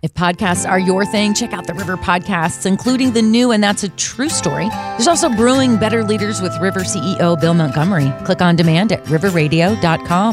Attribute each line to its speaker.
Speaker 1: If podcasts are your thing, check out the River Podcasts, including the new And That's a True Story. There's also Brewing Better Leaders with River CEO Bill Montgomery. Click on demand at riverradio.com.